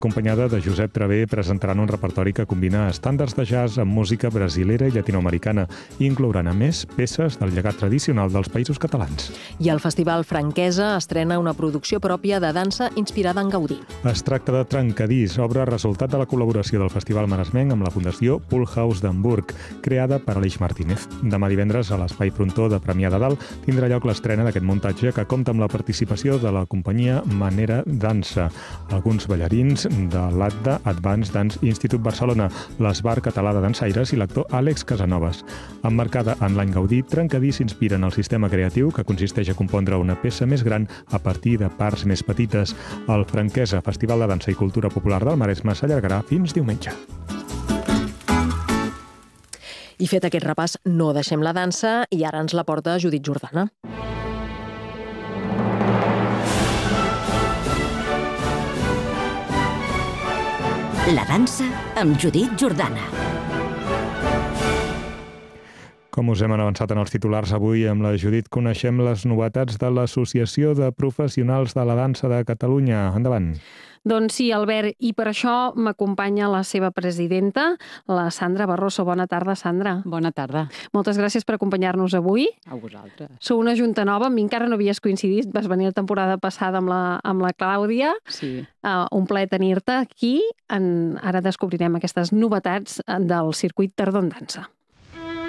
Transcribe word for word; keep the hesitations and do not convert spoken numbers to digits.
acompanyada de Josep Travé, presentaran un repertori que combina estàndards de jazz amb música brasilera i llatinoamericana i inclouran, a més, peces del llegat tradicional dels països catalans. I el Festival Franquesa estrena una producció pròpia de dansa inspirada en Gaudí. Es tracta de Trencadís, obra resultat de la col·laboració del Festival Maresmenc amb la Fundació Poolhouse d'Hamburg, creada per Aleix Martínez. Demà divendres, a l'Espai Frontó de Premià de Dalt, tindrà lloc l'estrena d'aquest muntatge que compta amb la participació de la companyia Manera Dansa, alguns ballarins de l'A D D A Advanced Dance Institute Barcelona, l'Esbar Català de Dansaires i l'actor Àlex Casanovas. Emmarcada en l'any Gaudí, Trencadís s'inspira en el sistema creatiu que consisteix a compondre una peça més gran a partir de parts més petites. El Franquesa Festival de Dansa i Cultura Popular del Maresme s'allargarà fins diumenge. I fet aquest repàs, no deixem la dansa i ara ens la porta Judit Jordana. La dansa amb Judit Jordana. Com us hem avançat en els titulars, avui amb la Judit coneixem les novetats de l'Associació de Professionals de la Dansa de Catalunya. Endavant. Doncs sí, Albert, i per això m'acompanya la seva presidenta, la Sandra Barroso. Bona tarda, Sandra. Bona tarda. Moltes gràcies per acompanyar-nos avui. A vosaltres. Sou una junta nova, amb mi encara no havies coincidit, vas venir la temporada passada amb la, amb la Clàudia. Sí. Uh, un plaer tenir-te aquí. En, ara descobrirem aquestes novetats del circuit Tardor en Dansa.